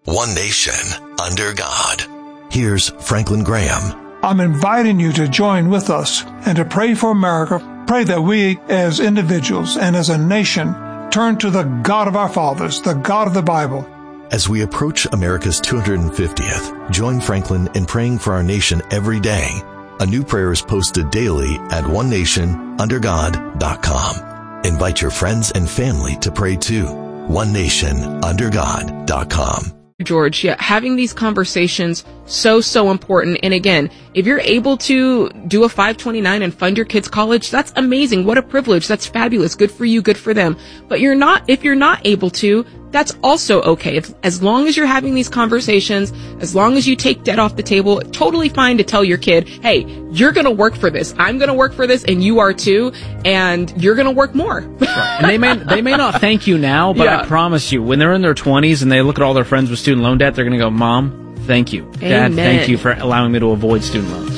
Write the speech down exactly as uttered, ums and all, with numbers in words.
one nation, under God. Here's Franklin Graham. I'm inviting you to join with us and to pray for America. Pray that we as individuals and as a nation turn to the God of our fathers, the God of the Bible. As we approach America's two hundred fiftieth, join Franklin in praying for our nation every day. A new prayer is posted daily at one nation under god dot com. Invite your friends and family to pray too. one nation under god dot com. George, yeah, having these conversations, so, so important. And again, if you're able to do a five twenty-nine and fund your kids' college, that's amazing. What a privilege. That's fabulous. Good for you. Good for them. But you're not, if you're not able to, that's also okay. If, as long as you're having these conversations, as long as you take debt off the table, totally fine to tell your kid, hey, you're going to work for this. I'm going to work for this, and you are too, and you're going to work more. Right. And they may they may not thank you now, but yeah. I promise you, when they're in their twenties and they look at all their friends with student loan debt, they're going to go, Mom, thank you. Dad, Amen. Thank you for allowing me to avoid student loans.